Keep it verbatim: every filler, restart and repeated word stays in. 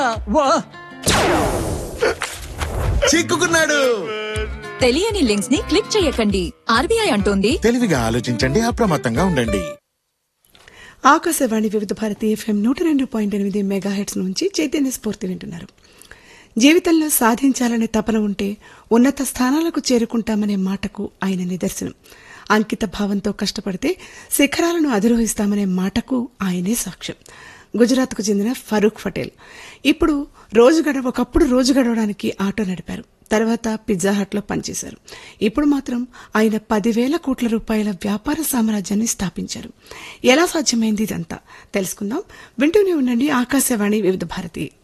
వా చిక్కుకున్నాడు. తెలియని లింక్స్ ని క్లిక్ చేయకండి. ఆర్బీఐ అంటోంది తెలివిగా ఆలోచించండి, అప్రమత్తంగా ఉండండి. ఆకాశవాణి వివిధ భారతి ఎఫ్ఎం నూట రెండు పాయింట్ ఎనిమిది మెగా హెడ్స్ నుంచి చైతన్య స్ఫూర్తి వింటున్నారు. జీవితంలో సాధించాలనే తపన ఉంటే ఉన్నత స్థానాలకు చేరుకుంటామనే మాటకు ఆయన నిదర్శనం. అంకిత భావంతో కష్టపడితే శిఖరాలను అధిరోహిస్తామనే మాటకు ఆయనే సాక్ష్యం. గుజరాత్కు చెందిన ఫరూక్ పటేల్ ఇప్పుడు రోజు గడవ ఒకప్పుడు రోజు గడవడానికి ఆటో నడిపారు. తర్వాత పిజ్జా హట్ లో పనిచేశారు. ఇప్పుడు మాత్రం ఆయన పదివేల కోట్ల రూపాయల వ్యాపార సామ్రాజ్యాన్ని స్థాపించారు. ఎలా సాధ్యమైంది ఇదంతా తెలుసుకుందాం. వింటూనే ఉండండి ఆకాశవాణి వివిధ భారతి.